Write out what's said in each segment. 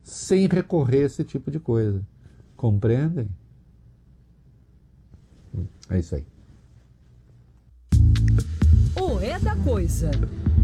sem recorrer a esse tipo de coisa. Compreendem? É isso aí. O É da Coisa.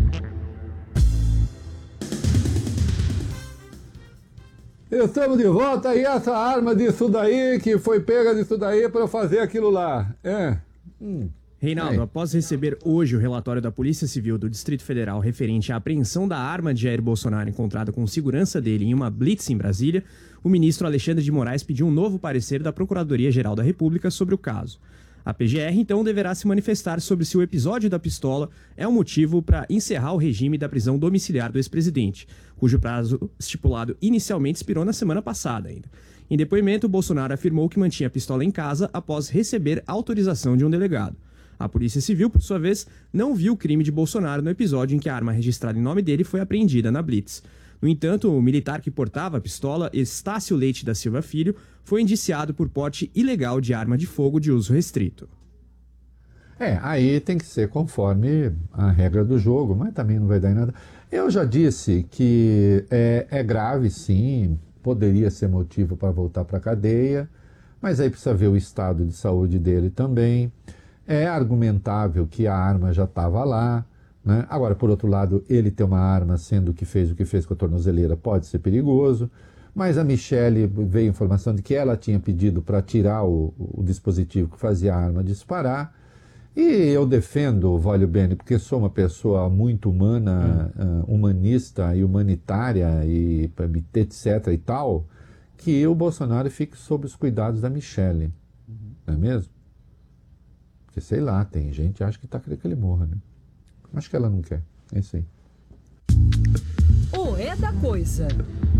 Estamos de volta e essa arma disso daí, que foi pega disso daí para fazer aquilo lá. Reinaldo, após receber hoje o relatório da Polícia Civil do Distrito Federal referente à apreensão da arma de Jair Bolsonaro encontrada com segurança dele em uma blitz em Brasília, o ministro Alexandre de Moraes pediu um novo parecer da Procuradoria-Geral da República sobre o caso. A PGR, então, deverá se manifestar sobre se o episódio da pistola é um motivo para encerrar o regime da prisão domiciliar do ex-presidente, cujo prazo estipulado inicialmente expirou na semana passada ainda. Em depoimento, Bolsonaro afirmou que mantinha a pistola em casa após receber autorização de um delegado. A Polícia Civil, por sua vez, não viu o crime de Bolsonaro no episódio em que a arma registrada em nome dele foi apreendida na blitz. No entanto, o militar que portava a pistola, Estácio Leite da Silva Filho, foi indiciado por porte ilegal de arma de fogo de uso restrito. Aí tem que ser conforme a regra do jogo, mas também não vai dar em nada. Eu já disse que é grave, sim, poderia ser motivo para voltar para a cadeia, mas aí precisa ver o estado de saúde dele também. É argumentável que a arma já estava lá, né? Agora, por outro lado, ele ter uma arma, sendo que fez o que fez com a tornozeleira, pode ser perigoso. Mas a Michelle veio informação de que ela tinha pedido para tirar o dispositivo que fazia a arma disparar. E eu defendo o Vólio Bene, porque sou uma pessoa muito humana, humanista e humanitária, e etc. e tal, que o Bolsonaro fique sob os cuidados da Michelle. Não é mesmo? Porque, sei lá, tem gente que acha que está querendo que ele morra, né? Acho que ela não quer. É isso aí. O É da Coisa.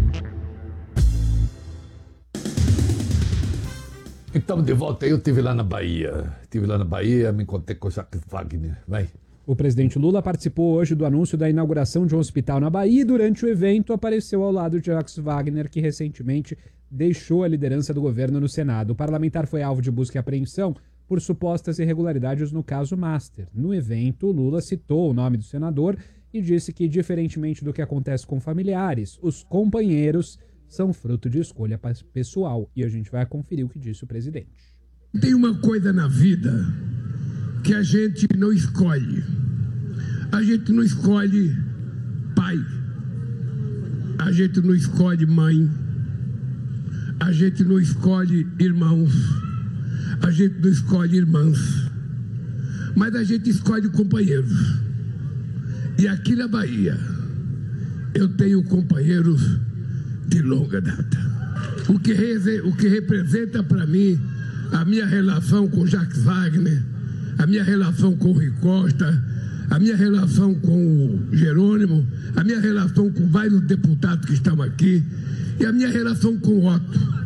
Estamos de volta. Eu estive lá na Bahia. Me encontrei com o Jacques Wagner. Vai. O presidente Lula participou hoje do anúncio da inauguração de um hospital na Bahia e durante o evento apareceu ao lado de Jacques Wagner, que recentemente deixou a liderança do governo no Senado. O parlamentar foi alvo de busca e apreensão por supostas irregularidades no caso Master. No evento, Lula citou o nome do senador e disse que, diferentemente do que acontece com familiares, os companheiros são fruto de escolha pessoal. E a gente vai conferir o que disse o presidente. Tem uma coisa na vida que a gente não escolhe. A gente não escolhe pai. A gente não escolhe mãe. A gente não escolhe irmãos. A gente não escolhe irmãs. Mas a gente escolhe companheiros. E aqui na Bahia, eu tenho companheiros de longa data. O que representa para mim a minha relação com Jacques Wagner, a minha relação com o Rui Costa, a minha relação com o Jerônimo, a minha relação com vários deputados que estão aqui e a minha relação com o Otto.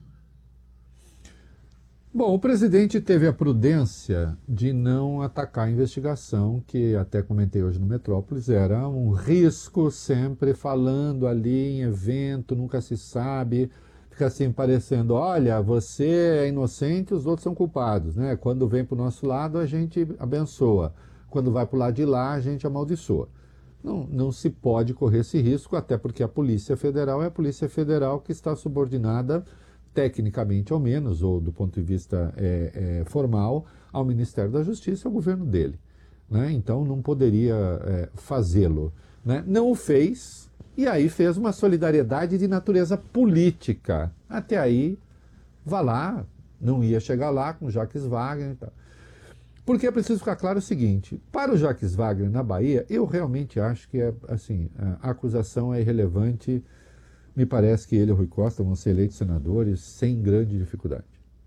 Bom, o presidente teve a prudência de não atacar a investigação, que até comentei hoje no Metrópolis, era um risco, sempre falando ali em evento, nunca se sabe, fica assim parecendo, olha, você é inocente, os outros são culpados, né? Quando vem para o nosso lado, a gente abençoa. Quando vai para o lado de lá, a gente amaldiçoa. Não se pode correr esse risco, até porque a Polícia Federal é a Polícia Federal que está subordinada, tecnicamente ao menos, ou do ponto de vista formal, ao Ministério da Justiça, ao governo dele, né? Então não poderia fazê-lo, né? Não o fez, e aí fez uma solidariedade de natureza política. Até aí, vá lá, não ia chegar lá com Jacques Wagner e tal. Porque é preciso ficar claro o seguinte, para o Jacques Wagner na Bahia, eu realmente acho que a acusação é irrelevante. Me parece que ele e o Rui Costa vão ser eleitos senadores sem grande dificuldade.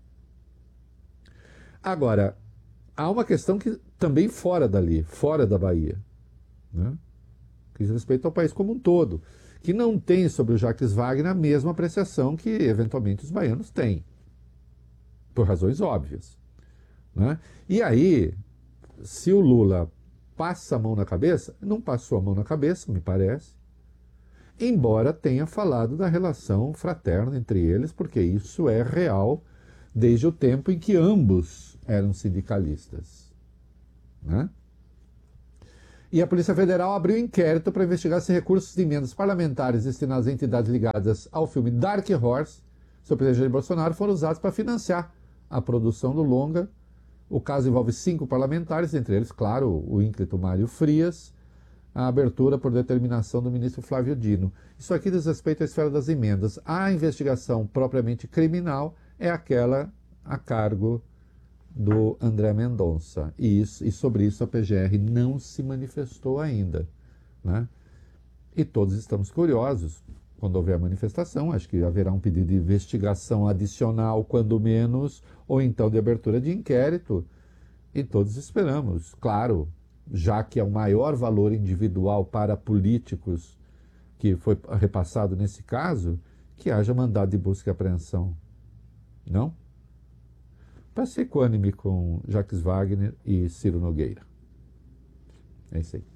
Agora, há uma questão que também fora dali, fora da Bahia, né? Que diz respeito ao país como um todo, que não tem sobre o Jacques Wagner a mesma apreciação que, eventualmente, os baianos têm, por razões óbvias, né? E aí, se o Lula passa a mão na cabeça, não passou a mão na cabeça, me parece, embora tenha falado da relação fraterna entre eles, porque isso é real desde o tempo em que ambos eram sindicalistas, né? E a Polícia Federal abriu inquérito para investigar se recursos de emendas parlamentares destinados a entidades ligadas ao filme Dark Horse, sobre o presidente Jair Bolsonaro, foram usados para financiar a produção do longa. O caso envolve 5 parlamentares, entre eles, claro, o ínclito Mário Frias, a abertura por determinação do ministro Flávio Dino. Isso aqui diz respeito à esfera das emendas. A investigação propriamente criminal é aquela a cargo do André Mendonça. E sobre isso a PGR não se manifestou ainda, né? E todos estamos curiosos. Quando houver a manifestação, acho que haverá um pedido de investigação adicional, quando menos, ou então de abertura de inquérito. E todos esperamos, claro, já que é o maior valor individual para políticos que foi repassado nesse caso, que haja mandado de busca e apreensão. Não? Para ser equânime com Jacques Wagner e Ciro Nogueira. É isso aí.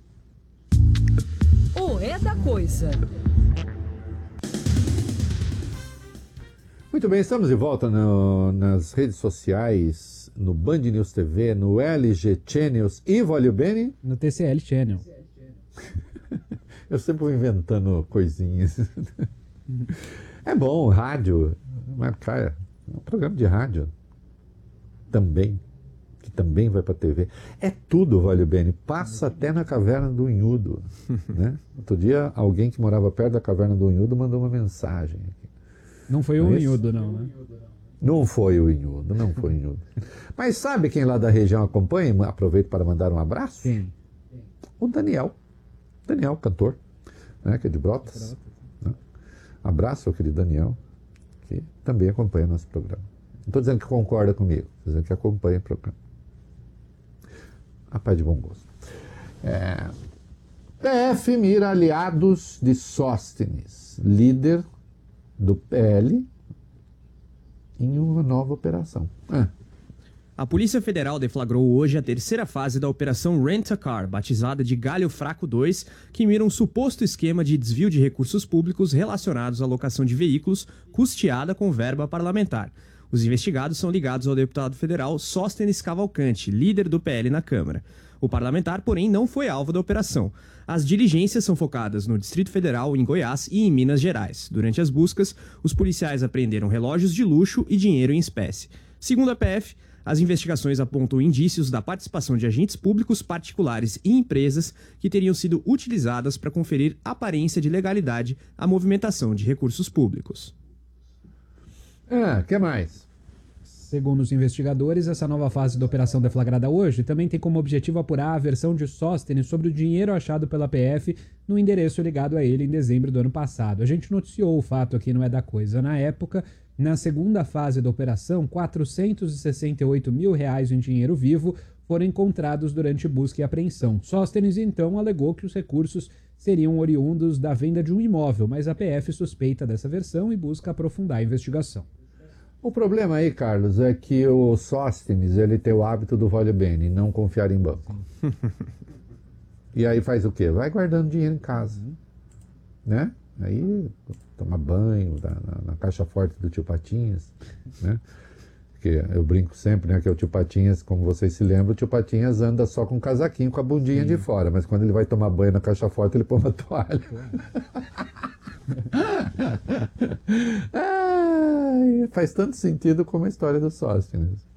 O É da Coisa. Muito bem, estamos de volta nas redes sociais, no Band News TV, no LG Channels e Voglio Bene. No TCL Channel. Eu sempre vou inventando coisinhas. É bom, rádio. Mas, cara, é um programa de rádio. Também, que também vai para a TV. É tudo, Voglio Bene. Passa até na Caverna do Unhudo. Né? Outro dia, alguém que morava perto da Caverna do Unhudo mandou uma mensagem. Não foi o Unhudo, não, né? Não foi o Unhudo, não foi o Unhudo. Mas sabe quem lá da região acompanha? Aproveito para mandar um abraço. Sim. O Daniel. Daniel, cantor, né, que é de Brotas. Né? Abraço ao querido Daniel, que também acompanha nosso programa. Não estou dizendo que concorda comigo, estou dizendo que acompanha o programa. Rapaz de bom gosto. PF mira aliados de Sóstenes, líder do PL, em uma nova operação. A Polícia Federal deflagrou hoje a terceira fase da Operação Rent-a-Car, batizada de Galho Fraco 2, que mira um suposto esquema de desvio de recursos públicos relacionados à locação de veículos custeada com verba parlamentar. Os investigados são ligados ao deputado federal Sóstenes Cavalcante, líder do PL na Câmara. O parlamentar, porém, não foi alvo da operação. As diligências são focadas no Distrito Federal, em Goiás e em Minas Gerais. Durante as buscas, os policiais apreenderam relógios de luxo e dinheiro em espécie. Segundo a PF, as investigações apontam indícios da participação de agentes públicos, particulares e empresas que teriam sido utilizadas para conferir aparência de legalidade à movimentação de recursos públicos. Que mais? Segundo os investigadores, essa nova fase da operação deflagrada hoje também tem como objetivo apurar a versão de Sóstenes sobre o dinheiro achado pela PF no endereço ligado a ele em dezembro do ano passado. A gente noticiou o fato aqui no É da Coisa. Na época, na segunda fase da operação, R$468 mil em dinheiro vivo foram encontrados durante busca e apreensão. Sóstenes, então, alegou que os recursos seriam oriundos da venda de um imóvel, mas a PF suspeita dessa versão e busca aprofundar a investigação. O problema aí, Carlos, é que o Sóstenes, ele tem o hábito do Voglio Bene, não confiar em banco. E aí faz o quê? Vai guardando dinheiro em casa, né? Aí toma banho na caixa forte do tio Patinhas, né? Porque eu brinco sempre, né, que o tio Patinhas, como vocês se lembram, o tio Patinhas anda só com um casaquinho, com a bundinha de fora, mas quando ele vai tomar banho na caixa forte, ele põe uma toalha. Faz tanto sentido como a história do Sóstenes.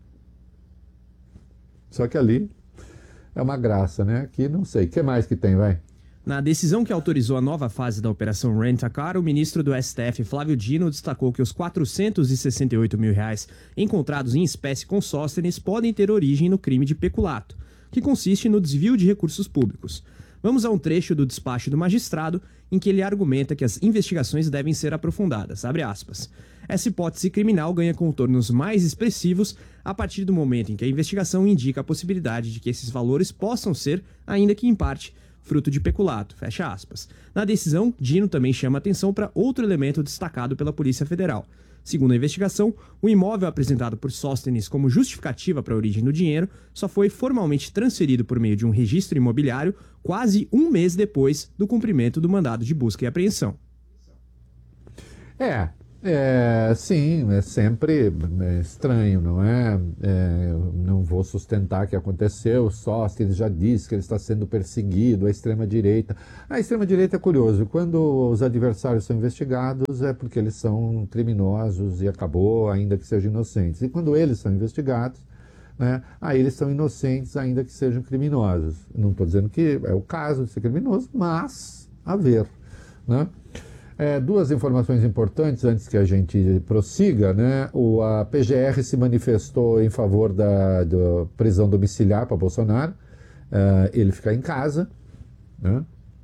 Só que ali é uma graça, né? Aqui não sei. O que mais que tem, vai? Na decisão que autorizou a nova fase da Operação Rent-a-Car, o ministro do STF, Flávio Dino, destacou que os R$468 mil encontrados em espécie com Sóstenes podem ter origem no crime de peculato, que consiste no desvio de recursos públicos. Vamos a um trecho do despacho do magistrado em que ele argumenta que as investigações devem ser aprofundadas. Abre aspas. Essa hipótese criminal ganha contornos mais expressivos a partir do momento em que a investigação indica a possibilidade de que esses valores possam ser, ainda que em parte, fruto de peculato, fecha aspas. Na decisão, Dino também chama atenção para outro elemento destacado pela Polícia Federal. Segundo a investigação, o imóvel apresentado por Sóstenes como justificativa para a origem do dinheiro só foi formalmente transferido por meio de um registro imobiliário quase um mês depois do cumprimento do mandado de busca e apreensão. Sim, é sempre estranho, não é? Não vou sustentar que aconteceu, só que ele já disse que ele está sendo perseguido, a extrema-direita. A extrema-direita é curioso, quando os adversários são investigados é porque eles são criminosos e acabou, ainda que sejam inocentes. E quando eles são investigados, né, aí eles são inocentes, ainda que sejam criminosos. Não estou dizendo que é o caso de ser criminoso, mas a ver, né? Duas informações importantes antes que a gente prossiga, né? A PGR se manifestou em favor da prisão domiciliar para Bolsonaro, ele ficar em casa, né?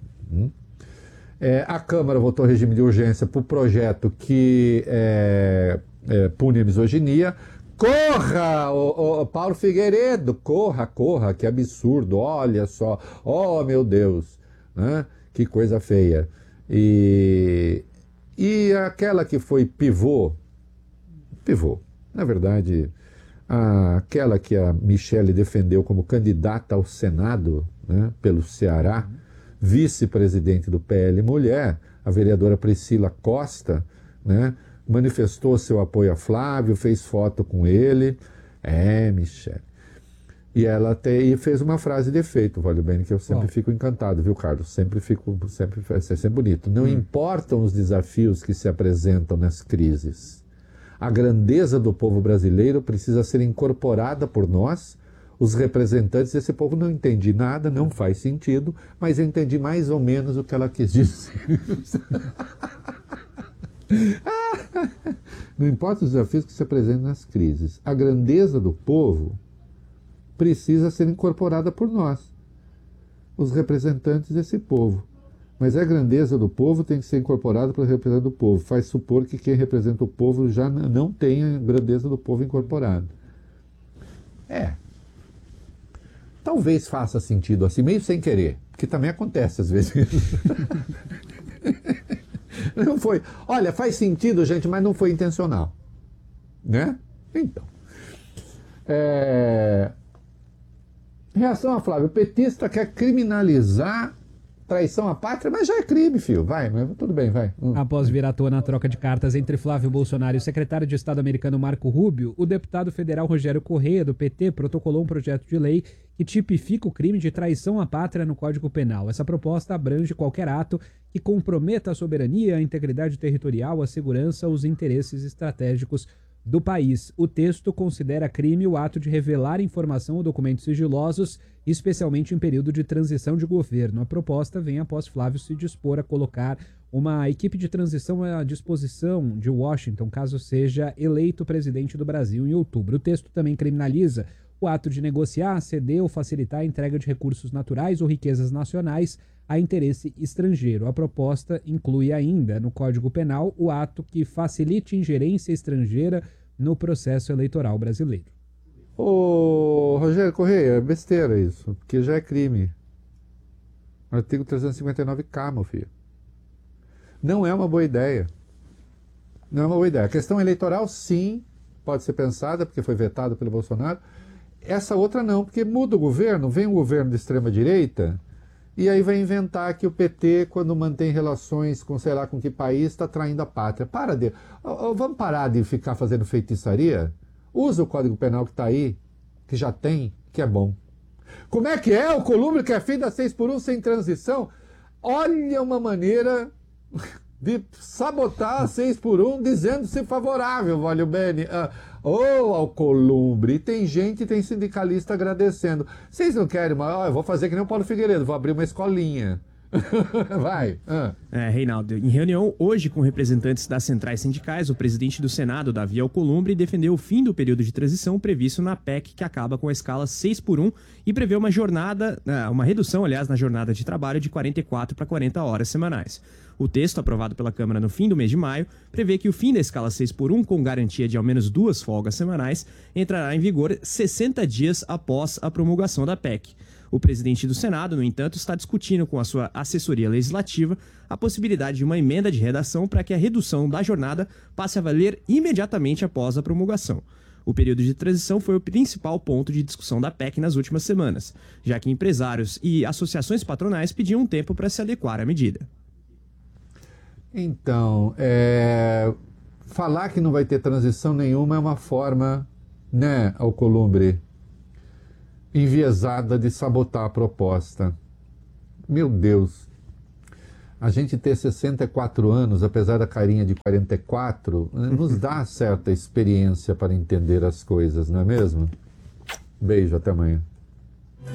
A Câmara votou regime de urgência para o projeto que pune a misoginia. Corra, Paulo Figueiredo, corra, que absurdo, olha só, oh meu Deus, né? Que coisa feia. E aquela que foi pivô, na verdade, aquela que a Michele defendeu como candidata ao Senado, né, pelo Ceará, vice-presidente do PL Mulher, a vereadora Priscila Costa, né, manifestou seu apoio a Flávio, fez foto com ele, Michele. E ela fez uma frase de efeito, vale bem, que eu sempre fico encantado, viu, Carlos? É sempre bonito. Não importam os desafios que se apresentam nas crises. A grandeza do povo brasileiro precisa ser incorporada por nós, os representantes desse povo. Não entendi nada, não faz sentido, mas eu entendi mais ou menos o que ela quis dizer. Não importa os desafios que se apresentam nas crises. A grandeza do povo precisa ser incorporada por nós, os representantes desse povo. Mas a grandeza do povo tem que ser incorporada pelo representante do povo. Faz supor que quem representa o povo já não tem a grandeza do povo incorporada. Talvez faça sentido assim, meio sem querer, que também acontece às vezes. Não foi. Olha, faz sentido, gente, mas não foi intencional. Né? Então. Reação a Flávio. O petista quer criminalizar traição à pátria, mas já é crime, filho. Vai, mas tudo bem, vai. Após vir à tona a troca de cartas entre Flávio Bolsonaro e o secretário de Estado americano Marco Rubio, o deputado federal Rogério Correia, do PT, protocolou um projeto de lei que tipifica o crime de traição à pátria no Código Penal. Essa proposta abrange qualquer ato que comprometa a soberania, a integridade territorial, a segurança ou os interesses estratégicos do país. O texto considera crime o ato de revelar informação ou documentos sigilosos, especialmente em período de transição de governo. A proposta vem após Flávio se dispor a colocar uma equipe de transição à disposição de Washington, caso seja eleito presidente do Brasil em outubro. O texto também criminaliza o ato de negociar, ceder ou facilitar a entrega de recursos naturais ou riquezas nacionais a interesse estrangeiro. A proposta inclui ainda, no Código Penal, o ato que facilite ingerência estrangeira no processo eleitoral brasileiro. Ô, Rogério Correia, é besteira isso, porque já é crime. Artigo 359K, meu filho. Não é uma boa ideia. Não é uma boa ideia. A questão eleitoral, sim, pode ser pensada, porque foi vetado pelo Bolsonaro. Essa outra não, porque muda o governo, vem um governo de extrema-direita, e aí vai inventar que o PT, quando mantém relações com sei lá com que país, está traindo a pátria. Vamos parar de ficar fazendo feitiçaria? Usa o Código Penal que está aí, que já tem, que é bom. Como é que é? O Columbre quer fim da 6x1 sem transição? Olha uma maneira de sabotar a 6x1 dizendo-se favorável, Valio Bene. Alcolumbre, tem gente, tem sindicalista agradecendo. Vocês não querem eu vou fazer que nem o Paulo Figueiredo, vou abrir uma escolinha. Vai. Reinaldo, em reunião hoje com representantes das centrais sindicais, o presidente do Senado, Davi Alcolumbre, defendeu o fim do período de transição previsto na PEC, que acaba com a escala 6x1 e prevê uma redução, aliás, na jornada de trabalho de 44 para 40 horas semanais. O texto, aprovado pela Câmara no fim do mês de maio, prevê que o fim da escala 6x1, com garantia de ao menos 2 folgas semanais, entrará em vigor 60 dias após a promulgação da PEC. O presidente do Senado, no entanto, está discutindo com a sua assessoria legislativa a possibilidade de uma emenda de redação para que a redução da jornada passe a valer imediatamente após a promulgação. O período de transição foi o principal ponto de discussão da PEC nas últimas semanas, já que empresários e associações patronais pediam um tempo para se adequar à medida. Então, falar que não vai ter transição nenhuma é uma forma, né, Alcolumbre, enviesada de sabotar a proposta. Meu Deus, a gente ter 64 anos, apesar da carinha de 44, nos dá certa experiência para entender as coisas, não é mesmo? Beijo, até amanhã.